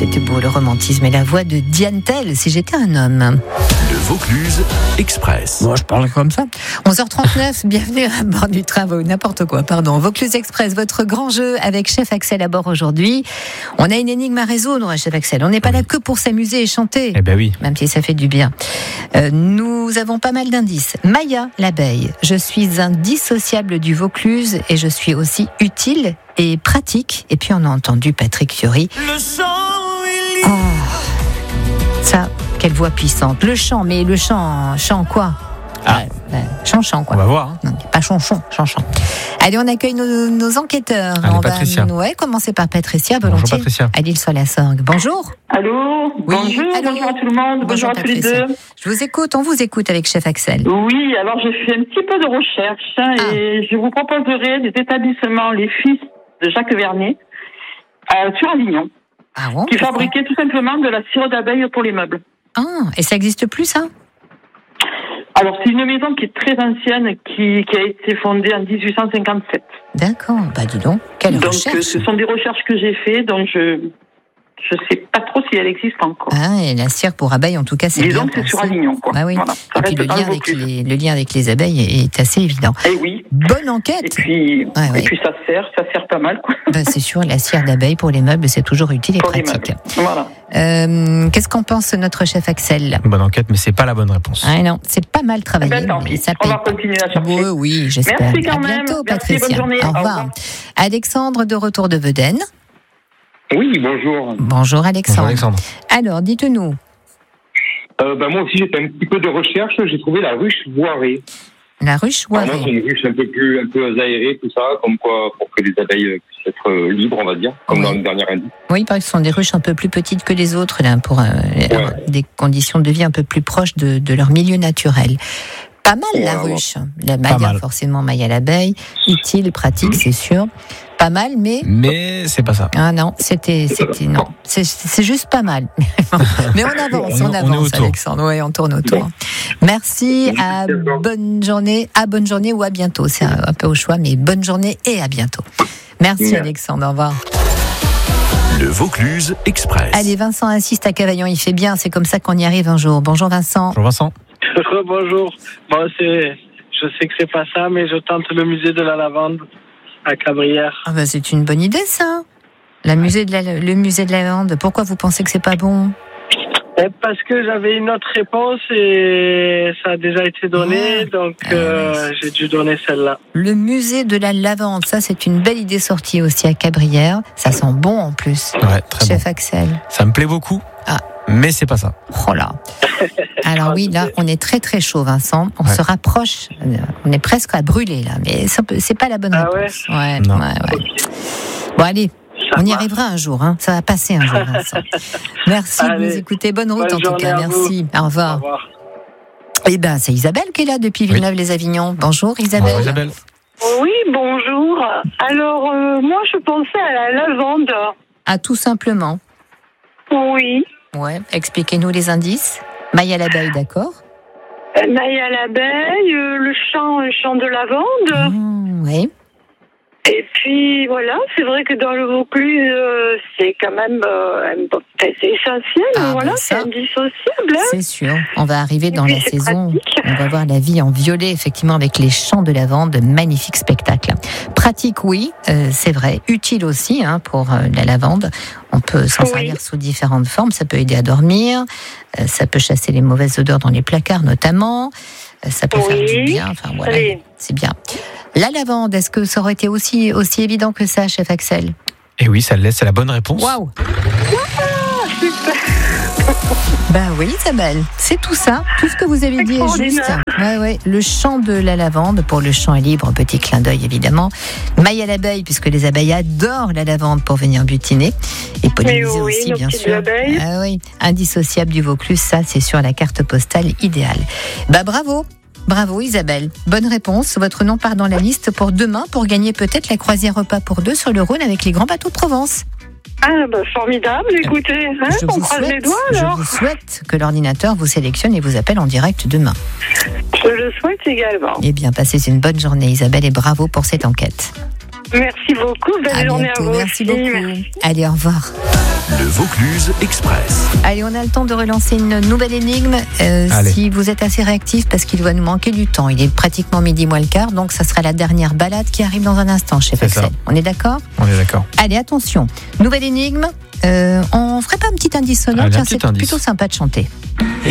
c'était beau, le romantisme et la voix de Diane Tell, si j'étais un homme. Le Vaucluse Express. Bon, je parle comme ça. 11h39, bienvenue à bord du train, n'importe quoi, pardon. Vaucluse Express, votre grand jeu avec Chef Axel à bord aujourd'hui. On a une énigme à résoudre, Chef Axel. On n'est pas là que pour s'amuser et chanter. Eh ben oui. Même si ça fait du bien. Nous avons pas mal d'indices. Maya l'abeille. Je suis indissociable du Vaucluse et je suis aussi utile et pratique. Et puis on a entendu Patrick Fiori. Oh, ça, quelle voix puissante. Le chant, mais le chant quoi? Chant quoi. On va voir. Non, pas chanchon. Allez, on accueille nos enquêteurs. Allez, on Patricia. va commencer par Patricia, volontiers. Bonjour Patricia. À l'Île-sur-la-Sorgue. Bonjour. Allô, Oui, bonjour, allô. bonjour à tout le monde, bonjour à tous les Patricia. deux. Je vous écoute, on vous écoute avec Chef Axel. Oui, alors j'ai fait un petit peu de recherche et je vous proposerai des établissements, les fils de Jacques Vernet, sur Avignon, Ah bon? qui fabriquaient tout simplement de la cire d'abeille pour les meubles. Ah, et ça n'existe plus, ça? Alors c'est une maison qui est très ancienne, qui a été fondée en 1857. D'accord, bah dis donc, quelle Donc recherche. ce sont des recherches que j'ai faites, donc je sais pas trop si elle existe encore. Ah, et la cire pour abeilles, en tout cas, c'est bien Disons que c'est pensé. sur Avignon, quoi. Bah oui. Voilà. Ça Et puis reste le dans lien, le avec Vaucluse. le lien avec les abeilles est assez évident. Eh oui. Bonne enquête. Et puis, Ouais. et puis ça sert pas mal, quoi. Bah, c'est sûr, la cire d'abeille pour les meubles, c'est toujours utile et Pour les pratique. meubles. Voilà. Qu'est-ce qu'en pense notre chef Axel? Bonne enquête, mais c'est pas la bonne réponse. Ah non, c'est pas mal travaillé, Ben, tant mais pis. ça On paye va pas. continuer à chercher. Oui, j'espère. Merci quand à même. bientôt, Merci, Patricia. bonne journée. Au Au revoir. revoir. Alexandre, de retour de Vedène. Oui, bonjour. Bonjour Alexandre. Bonjour Alexandre. Alors, dites-nous. Moi aussi, j'ai fait un petit peu de recherche. J'ai trouvé la ruche voirée. La ruche Vraiment, c'est Voirée. une ruche un peu aérée, tout ça, comme quoi, pour que les abeilles puissent être libres, on va dire, comme Oui. dans le dernier indice. Oui, parce que ce sont des ruches un peu plus petites que les autres, là, pour des conditions de vie un peu plus proches de leur milieu naturel. Pas mal la Ouais, ruche. La Maya, mal. forcément, Maya l'abeille. Utile, pratique, c'est sûr. Pas mal, mais... Mais c'est pas ça. Ah non, c'était non. C'est juste pas mal. Mais on avance, On est autour. Alexandre. Oui, on tourne autour. Merci, à d'accord. bonne journée ou à bientôt. C'est un peu au choix, mais bonne journée et à bientôt. Merci Merci. Alexandre, au revoir. Le Vaucluse Express. Allez, Vincent insiste à Cavaillon, il fait bien, c'est comme ça qu'on y arrive un jour. Bonjour Vincent. Bonjour Vincent. Bonjour. Bon, je sais que c'est pas ça, mais je tente le musée de la lavande à Cabrières. Ah bah, c'est une bonne idée ça. Le musée de la lavande. Pourquoi vous pensez que c'est pas bon? Parce que j'avais une autre réponse et ça a déjà été donné, donc j'ai dû donner celle-là. Le musée de la lavande, ça c'est une belle idée sortie aussi à Cabrières. Ça sent bon en plus. Ouais, très Chef bon. Axel. Ça me plaît beaucoup. Ah. Mais c'est pas ça. Oh là. Alors oui, là, on est très très chaud, Vincent. On Ouais. se rapproche. On est presque à brûler là, mais c'est pas la bonne Ah réponse. Ouais, Non. ouais. Bon allez. On y arrivera un jour, hein. Ça va passer un jour, Vincent. Merci de Allez. nous écouter. Bonne route Bonne en tout journée cas. à vous. Merci. Au Au revoir. revoir. Eh ben, c'est Isabelle qui est là depuis Villeneuve-les-Avignon. Bonjour Isabelle. Bonjour Isabelle. Oui, bonjour. Alors, moi, je pensais à la lavande. Ah, tout simplement. Oui. Ouais. Expliquez-nous les indices. Maya l'abeille, d'accord. Maya l'abeille, le champ de lavande. Oui. Et puis, voilà, c'est vrai que dans le Vaucluse, c'est quand même c'est essentiel. Ah, voilà, ben c'est ça, indissociable. Hein. c'est sûr. On va arriver Et dans puis, la c'est saison. pratique. On va voir la vie en violet, effectivement, avec les champs de lavande. Magnifique spectacle. Pratique, oui, c'est vrai. Utile aussi pour la lavande. On peut s'en Oui. servir sous différentes formes. Ça peut aider à dormir. Ça peut chasser les mauvaises odeurs dans les placards, notamment. Ça peut faire du Oui. bien. Enfin, voilà, Allez. c'est bien. La lavande, est-ce que ça aurait été aussi évident que ça, chef Axel? Et oui, ça le laisse, c'est la bonne réponse. Waouh! Ben oui, Isabelle, c'est tout ça. Tout ce que vous avez dit est juste. Extraordinaire. Ouais. Le chant de la lavande, pour le chant est libre, petit clin d'œil évidemment. Maille à l'abeille, puisque les abeilles adorent la lavande pour venir butiner. Et polliniser oui, aussi, nos bien petites sûr. abeilles. Ah oui, indissociable du Vaucluse, ça c'est sur la carte postale idéale. Bah bravo! Bravo Isabelle, bonne réponse. Votre nom part dans la liste pour demain pour gagner peut-être la croisière repas pour deux sur le Rhône avec les grands bateaux de Provence. Ah, bah, formidable, écoutez. Hein, Je on vous croise les souhaite- doigts alors. Je vous souhaite que l'ordinateur vous sélectionne et vous appelle en direct demain. Je le souhaite également. Eh bien, passez une bonne journée Isabelle et bravo pour cette enquête. Merci beaucoup. Belle journée à vous. Merci aussi. beaucoup. Merci. Allez, au revoir. Le Vaucluse Express. Allez, on a le temps de relancer une nouvelle énigme. Allez. Si vous êtes assez réactif, parce qu'il va nous manquer du temps. Il est pratiquement midi moins le quart, donc ça sera la dernière balade qui arrive dans un instant, chef C'est Axel. ça. On est d'accord ? On est d'accord. Allez, attention. Nouvelle énigme. On ferait pas un petit indice sonore ? Allez, un Tiens, petit c'est indice. plutôt sympa de chanter.